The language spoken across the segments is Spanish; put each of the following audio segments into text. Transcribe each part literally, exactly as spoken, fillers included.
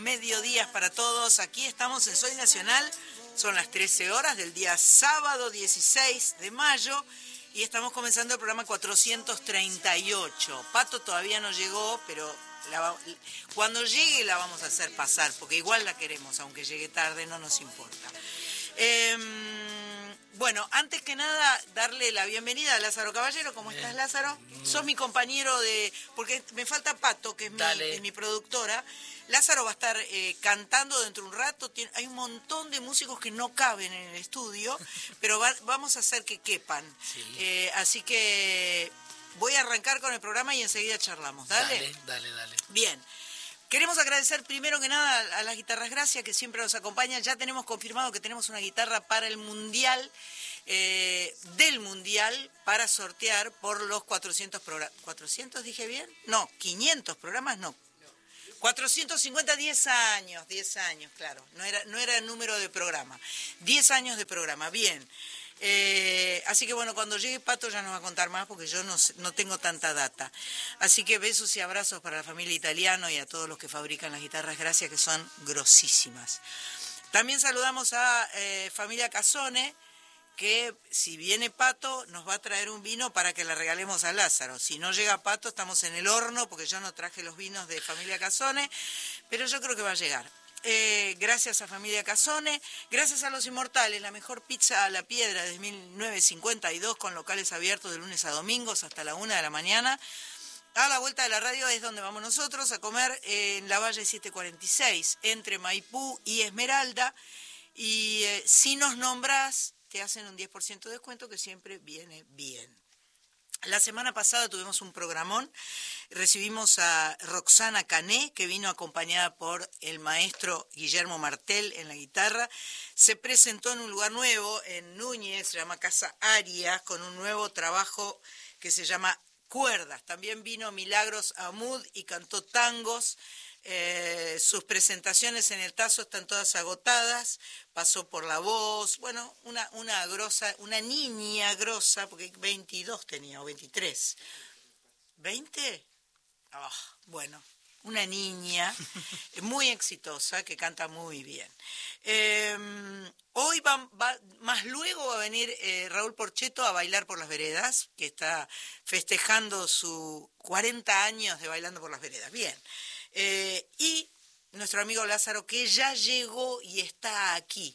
Mediodías para todos, aquí estamos en Soy Nacional, son las trece horas del día sábado dieciséis de mayo y estamos comenzando el programa cuatrocientos treinta y ocho. Pato todavía no llegó, pero la, cuando llegue la vamos a hacer pasar, porque igual la queremos, aunque llegue tarde, no nos importa. Eh, bueno, antes que nada, darle la bienvenida a Lázaro Caballero. ¿Cómo estás, Lázaro? Sos mi compañero de... porque me falta Pato, que es mi, es mi productora. Lázaro va a estar eh, cantando dentro de un rato. Tiene, hay un montón de músicos que no caben en el estudio, pero va, vamos a hacer que quepan. Sí. Eh, así que voy a arrancar con el programa y enseguida charlamos. ¿Dale? Dale, dale, dale. Bien. Queremos agradecer primero que nada a las Guitarras Gracia, que siempre nos acompañan. Ya tenemos confirmado que tenemos una guitarra para el Mundial, eh, del Mundial, para sortear por los cuatrocientos programas. ¿cuatrocientos dije bien? No, quinientos programas no. cuatrocientos cincuenta, diez años, diez años, claro. No era, no era el número de programa. diez años de programa, bien. Eh, así que bueno, cuando llegue Pato ya nos va a contar más porque yo no, no tengo tanta data. Así que besos y abrazos para la familia Italiano y a todos los que fabrican las guitarras Gracia, que son grosísimas. También saludamos a eh, familia Casone, que si viene Pato nos va a traer un vino para que le regalemos a Lázaro. Si no llega Pato estamos en el horno porque yo no traje los vinos de familia Casone, pero yo creo que va a llegar. Eh, gracias a familia Casone, gracias a Los Inmortales, la mejor pizza a la piedra desde mil novecientos cincuenta y dos, con locales abiertos de lunes a domingos hasta la una de la mañana. A la vuelta de la radio es donde vamos nosotros a comer, eh, en la Valle setecientos cuarenta y seis, entre Maipú y Esmeralda. Y eh, si nos nombras, te hacen un diez por ciento de descuento, que siempre viene bien. La semana pasada tuvimos un programón, recibimos a Roxana Cané, que vino acompañada por el maestro Guillermo Martel en la guitarra. Se presentó en un lugar nuevo, en Núñez, se llama Casa Arias, con un nuevo trabajo que se llama Cuerdas. También vino Milagros Amud y cantó tangos. Eh, sus presentaciones en el Tazo están todas agotadas. Pasó por La Voz, bueno, una, una grosa, una niña grosa, porque veintidós tenía, o veintitrés. ¿veinte? Oh, bueno, una niña muy exitosa que canta muy bien. Eh, hoy va, va, más luego va a venir eh, Raúl Porchetto a bailar por las veredas, que está festejando sus cuarenta años de Bailando por las Veredas. Bien. Eh, y nuestro amigo Lázaro, que ya llegó y está aquí,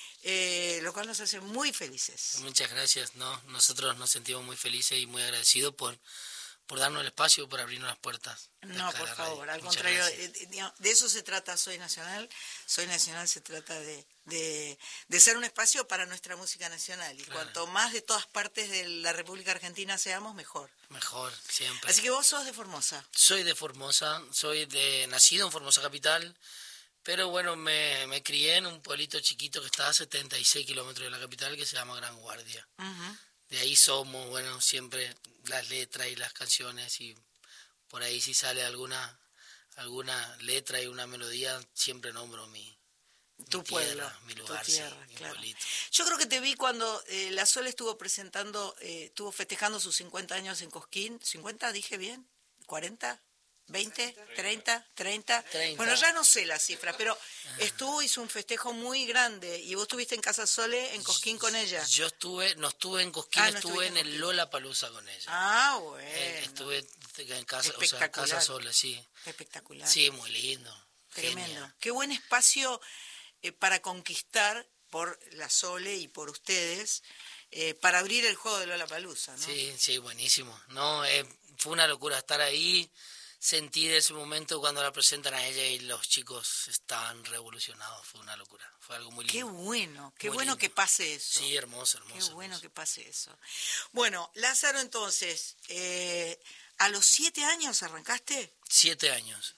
eh, lo cual nos hace muy felices. Muchas gracias. No, nosotros nos sentimos muy felices y muy agradecidos por, por darnos el espacio, por abrirnos las puertas. No, por favor, al Muchas contrario, de, de eso se trata Soy Nacional. Soy Nacional se trata de, de, de ser un espacio para nuestra música nacional. Y claro, cuanto más de todas partes de la República Argentina seamos, mejor. Mejor, siempre. Así que vos sos de Formosa. Soy de Formosa, soy de nacido en Formosa capital, pero bueno, me, me crié en un pueblito chiquito que está a setenta y seis kilómetros de la capital, que se llama Gran Guardia. Uh-huh. De ahí somos, bueno, siempre las letras y las canciones, y por ahí si sale alguna alguna letra y una melodía, siempre nombro mi, tu mi pueblo, tierra, mi lugar, tu tierra, sí, claro. mi pueblito. Yo creo que te vi cuando eh, la Sol estuvo presentando, eh, estuvo festejando sus cincuenta años en Cosquín. ¿cincuenta dije bien? ¿cuarenta? ¿veinte? ¿treinta? ¿treinta? treinta. Bueno, ya no sé la cifra, pero estuvo, hizo un festejo muy grande. Y vos estuviste en Casa Sole, en Cosquín, con ella. Yo estuve, no estuve en Cosquín, ah, no estuve en, en el Lollapalooza con ella. Ah, bueno. Eh, estuve en casa, o sea, Casa Sole, sí. Espectacular. Sí, muy lindo. Tremendo. Genial. Qué buen espacio eh, para conquistar por la Sole y por ustedes, eh, para abrir el juego de Lollapalooza, ¿no? Sí, sí, buenísimo. No, eh, fue una locura estar ahí. Sentir ese momento cuando la presentan a ella y los chicos estaban revolucionados. Fue una locura. Fue algo muy lindo. Qué bueno, qué muy bueno lindo. que pase eso. Sí, hermoso, hermoso. Qué bueno hermoso. que pase eso. Bueno, Lázaro, entonces, eh, ¿a los siete años arrancaste? Siete años.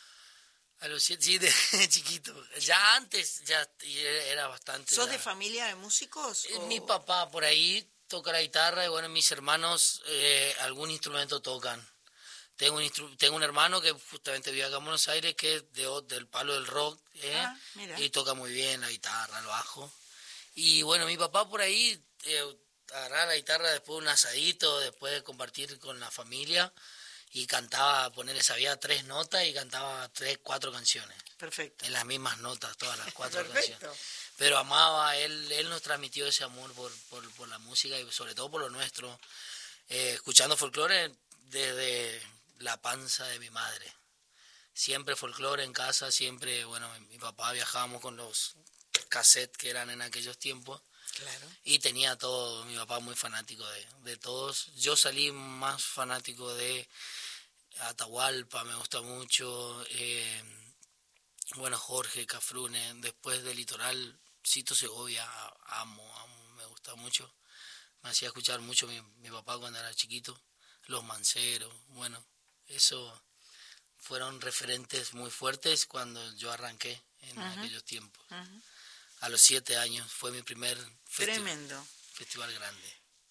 A los siete, sí, de chiquito. Ya antes ya era bastante. ¿Sos ya. de familia de músicos? Eh, o... Mi papá por ahí toca la guitarra y bueno, mis hermanos eh, algún instrumento tocan. Tengo un, instru- tengo un hermano que justamente vive acá en Buenos Aires, que es de, del palo del rock, ¿eh? Ah, y toca muy bien la guitarra, el bajo. Y bueno, mi papá por ahí eh, agarraba la guitarra después de un asadito, después de compartir con la familia, y cantaba, ponerle, sabía tres notas y cantaba tres, cuatro canciones. Perfecto. En las mismas notas, todas las cuatro Perfecto. canciones. Pero amaba, él, él nos transmitió ese amor por, por, por la música y sobre todo por lo nuestro. Eh, escuchando folclore desde la panza de mi madre. Siempre folclore en casa, siempre, bueno, mi, mi papá viajábamos con los cassettes que eran en aquellos tiempos. Claro. Y tenía todo, mi papá muy fanático de, de todos. Yo salí más fanático de Atahualpa, me gusta mucho. Eh, bueno, Jorge Cafrune, después de Litoral, Cito Segovia, amo, amo, me gusta mucho. Me hacía escuchar mucho mi, mi papá cuando era chiquito. Los Manceros, bueno, eso fueron referentes muy fuertes cuando yo arranqué en uh-huh. aquellos tiempos. Uh-huh. A los siete años fue mi primer festival, Tremendo. festival grande.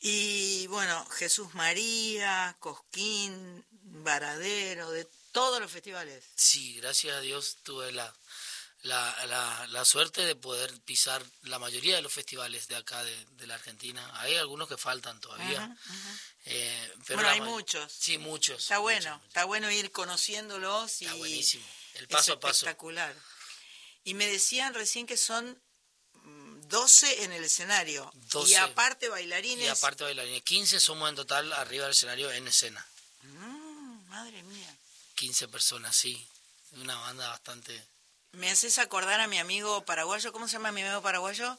Y bueno, Jesús María, Cosquín, Varadero, de todos los festivales. Sí, gracias a Dios tuve la, la, la, la suerte de poder pisar la mayoría de los festivales de acá de, de la Argentina. Hay algunos que faltan todavía. Uh-huh, uh-huh. Eh, pero bueno, hay ma- muchos. Sí, muchos. Está bueno, muchos, está bueno ir conociéndolos. Y está buenísimo, el paso es a paso. Espectacular. Y me decían recién que son doce en el escenario. doce. Y aparte bailarines. Y aparte bailarines. quince somos en total arriba del escenario en escena. Mm, madre mía. quince personas, sí. Una banda bastante... Me haces acordar a mi amigo paraguayo. ¿Cómo se llama mi amigo paraguayo?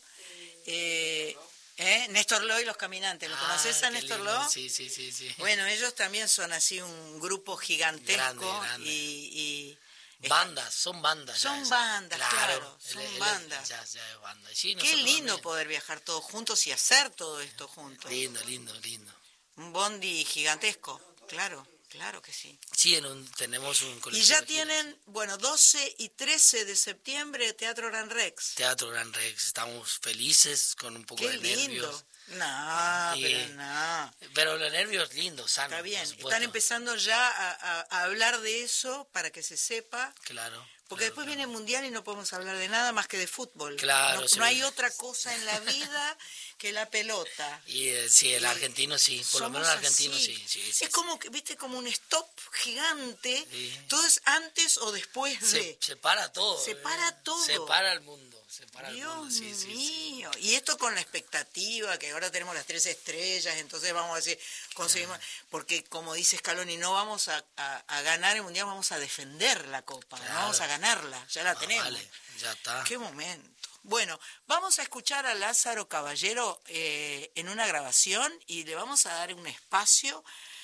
Eh, ¿eh? Néstor Loy, Los Caminantes. ¿Lo ah, conoces a Néstor Loy? Sí, sí, sí, sí. Bueno, ellos también son así un grupo gigantesco. Grande, grande. Y... y bandas, son bandas. Son ya bandas, claro, claro, el, son el, bandas. Ya, ya es banda. Sí, qué lindo también. Poder viajar todos juntos y hacer todo esto juntos. Lindo, lindo, lindo. Un bondi gigantesco, claro, claro que sí. Sí, en un, tenemos un colectivo. Y ya tienen, bueno, doce y trece de septiembre, Teatro Gran Rex. Teatro Gran Rex, estamos felices con un poco qué de lindo. nervios. No, y, pero no. Pero los nervios lindos, sanos. Está bien, están empezando ya a, a, a hablar de eso para que se sepa. Claro. Porque claro, después claro. viene el Mundial y no podemos hablar de nada más que de fútbol. Claro. No, sí. no hay otra cosa en la vida que la pelota. Y eh, sí, el argentino sí, por lo menos el argentino así. sí, sí, sí. Es como, que viste, como un stop gigante. Sí. Todo es antes o después se, de. Se para todo. Se para eh. todo. Se para el mundo. Se para Dios el mundo. Sí, sí, mío. Sí. Y esto con la expectativa, que ahora tenemos las tres estrellas, entonces vamos a decir, conseguimos, claro. Porque como dice Scaloni, no vamos a, a, a ganar el Mundial, vamos a defender la Copa, claro. No vamos a ganarla, ya la ah, tenemos. Vale, ya está. Qué momento. Bueno, vamos a escuchar a Lázaro Caballero eh, en una grabación y le vamos a dar un espacio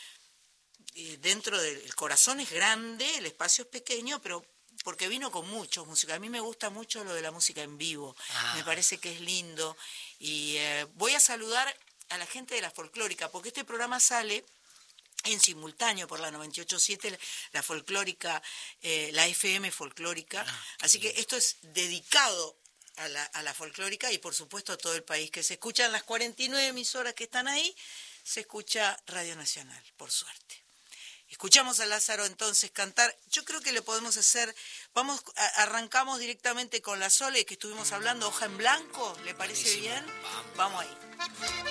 eh, dentro del el corazón es grande, el espacio es pequeño, pero porque vino con muchos músicos. A mí me gusta mucho lo de la música en vivo, ah. Me parece que es lindo. Y eh, voy a saludar a la gente de la folclórica, porque este programa sale en simultáneo por la noventa y ocho punto siete, la folclórica, eh, la F M folclórica. Ah, así que esto es dedicado a la, a la folclórica y por supuesto a todo el país, que se escuchan las cuarenta y nueve emisoras que están ahí, se escucha Radio Nacional, por suerte. Escuchamos a Lázaro entonces cantar. Yo creo que le podemos hacer, vamos, a, arrancamos directamente con la Sole que estuvimos hablando, Hoja en Blanco, ¿le parece buenísimo. bien? Vamos, vamos ahí.